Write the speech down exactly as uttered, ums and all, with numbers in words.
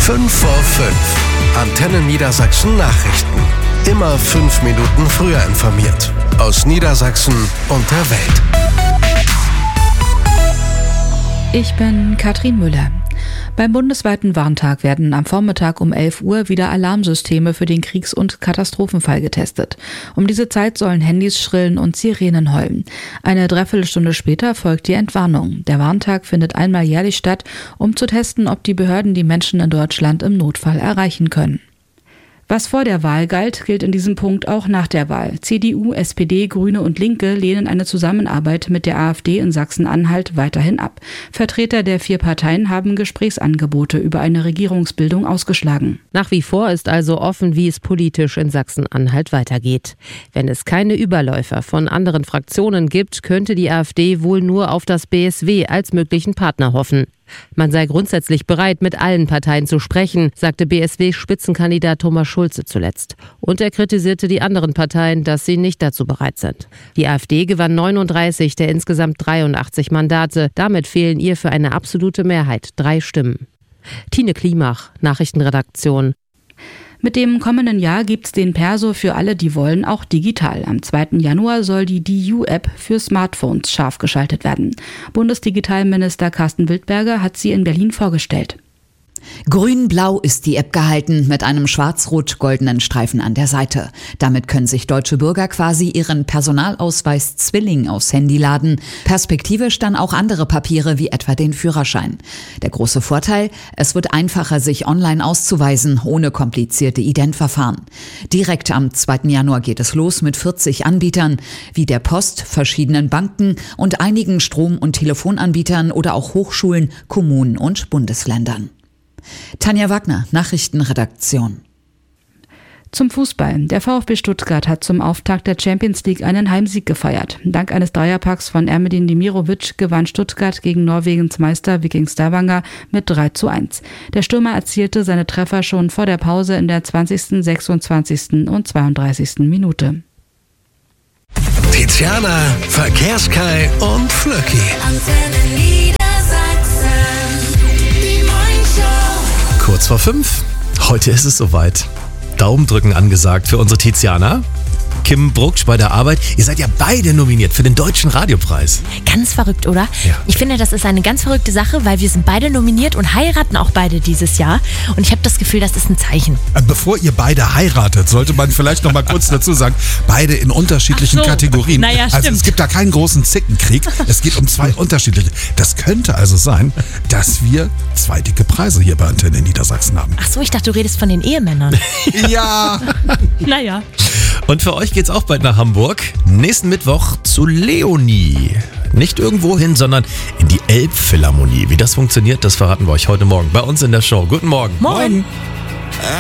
fünf vor fünf. Antenne Niedersachsen Nachrichten. Immer fünf Minuten früher informiert. Aus Niedersachsen und der Welt. Ich bin Katrin Müller. Beim bundesweiten Warntag werden am Vormittag um elf Uhr wieder Alarmsysteme für den Kriegs- und Katastrophenfall getestet. Um diese Zeit sollen Handys schrillen und Sirenen heulen. Eine Dreiviertelstunde später folgt die Entwarnung. Der Warntag findet einmal jährlich statt, um zu testen, ob die Behörden die Menschen in Deutschland im Notfall erreichen können. Was vor der Wahl galt, gilt in diesem Punkt auch nach der Wahl. C D U, S P D, Grüne und Linke lehnen eine Zusammenarbeit mit der AfD in Sachsen-Anhalt weiterhin ab. Vertreter der vier Parteien haben Gesprächsangebote über eine Regierungsbildung ausgeschlagen. Nach wie vor ist also offen, wie es politisch in Sachsen-Anhalt weitergeht. Wenn es keine Überläufer von anderen Fraktionen gibt, könnte die AfD wohl nur auf das B S W als möglichen Partner hoffen. Man sei grundsätzlich bereit, mit allen Parteien zu sprechen, sagte B S W-Spitzenkandidat Thomas Schulze zuletzt. Und er kritisierte die anderen Parteien, dass sie nicht dazu bereit sind. Die AfD gewann neununddreißig der insgesamt dreiundachtzig Mandate. Damit fehlen ihr für eine absolute Mehrheit drei Stimmen. Tine Klimach, Nachrichtenredaktion. Mit dem kommenden Jahr gibt's den Perso für alle, die wollen, auch digital. Am zweiten Januar soll die D U-App für Smartphones scharf geschaltet werden. Bundesdigitalminister Carsten Wildberger hat sie in Berlin vorgestellt. Grün-blau ist die App gehalten, mit einem schwarz-rot-goldenen Streifen an der Seite. Damit können sich deutsche Bürger quasi ihren Personalausweis Zwilling aufs Handy laden, perspektivisch dann auch andere Papiere wie etwa den Führerschein. Der große Vorteil, es wird einfacher, sich online auszuweisen, ohne komplizierte Identverfahren. Direkt am zweiten Januar geht es los mit vierzig Anbietern, wie der Post, verschiedenen Banken und einigen Strom- und Telefonanbietern oder auch Hochschulen, Kommunen und Bundesländern. Tanja Wagner, Nachrichtenredaktion. Zum Fußball. Der VfB Stuttgart hat zum Auftakt der Champions League einen Heimsieg gefeiert. Dank eines Dreierpacks von Ermedin Demirovic gewann Stuttgart gegen Norwegens Meister Viking Stavanger mit drei zu eins. Der Stürmer erzielte seine Treffer schon vor der Pause in der zwanzigsten, sechsundzwanzigsten und zweiunddreißigsten Minute. Tiziana, Verkehrskai und Flöcki. Kurz vor fünf. Heute ist es soweit. Daumen drücken angesagt für unsere Tiziana. Kim Brucksch bei der Arbeit. Ihr seid ja beide nominiert für den Deutschen Radiopreis. Ganz verrückt, oder? Ja. Ich finde, das ist eine ganz verrückte Sache, weil wir sind beide nominiert und heiraten auch beide dieses Jahr. Und ich habe das Gefühl, das ist ein Zeichen. Bevor ihr beide heiratet, sollte man vielleicht noch mal kurz dazu sagen, beide in unterschiedlichen Ach so. Kategorien. Naja, also stimmt. es gibt da keinen großen Zickenkrieg. Es geht um zwei unterschiedliche. Das könnte also sein, dass wir zwei dicke Preise hier bei Antenne Niedersachsen haben. Ach so, ich dachte, du redest von den Ehemännern. Ja. Naja. Und für euch geht's auch bald nach Hamburg. Nächsten Mittwoch zu Leonie. Nicht irgendwo hin, sondern in die Elbphilharmonie. Wie das funktioniert, das verraten wir euch heute Morgen bei uns in der Show. Guten Morgen. Moin.